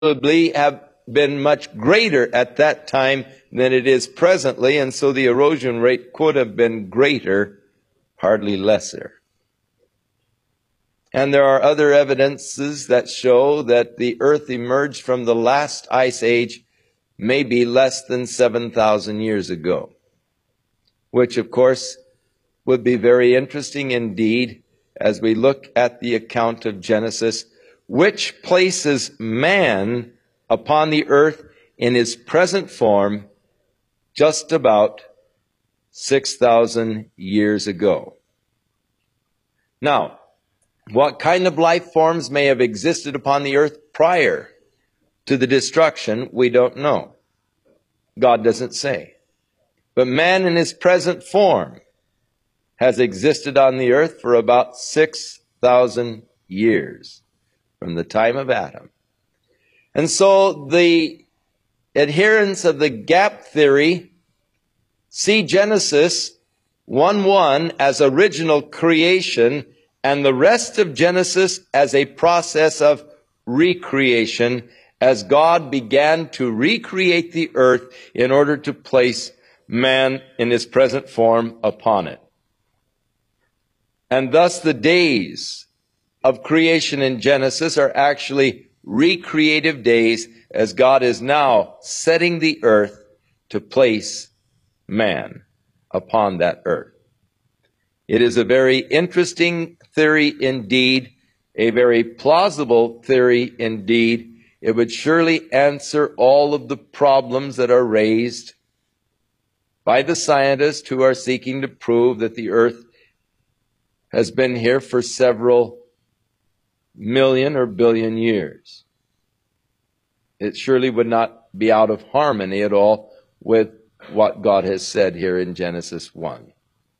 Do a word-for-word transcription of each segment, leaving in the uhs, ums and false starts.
probably have been much greater at that time than it is presently, and so the erosion rate could have been greater, hardly lesser. And there are other evidences that show that the earth emerged from the last ice age maybe less than seven thousand years ago, which of course would be very interesting indeed as we look at the account of Genesis, which places man upon the earth in his present form just about six thousand years ago. Now, what kind of life forms may have existed upon the earth prior to the destruction, we don't know. God doesn't say. But man in his present form has existed on the earth for about six thousand years from the time of Adam. And so the adherents of the gap theory see Genesis one one as original creation and the rest of Genesis as a process of recreation as God began to recreate the earth in order to place man in his present form upon it. And thus the days of creation in Genesis are actually recreative days as God is now setting the earth to place man upon that earth. It is a very interesting theory indeed, a very plausible theory indeed. It would surely answer all of the problems that are raised by the scientists who are seeking to prove that the earth has been here for several million or billion years. It surely would not be out of harmony at all with what God has said here in Genesis one.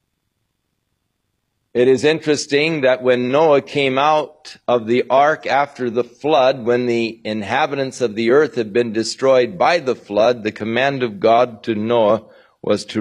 It is interesting that when Noah came out of the ark after the flood, when the inhabitants of the earth had been destroyed by the flood, the command of God to Noah was to